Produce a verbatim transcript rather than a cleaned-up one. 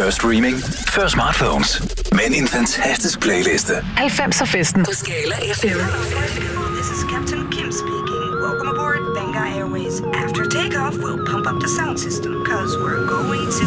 Før streaming, før smartphones. Men en fantastisk playliste. halvfemser festen På Skala F M. This is Captain Kim speaking. Welcome aboard Benga Airways. After takeoff, we'll pump up the sound system, cause we're going to